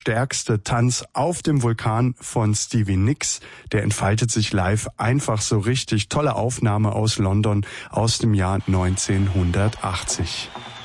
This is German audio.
stärkste Tanz auf dem Vulkan von Stevie Nicks. Der entfaltet sich live einfach so richtig. Tolle Aufnahme aus London aus dem Jahr 1980.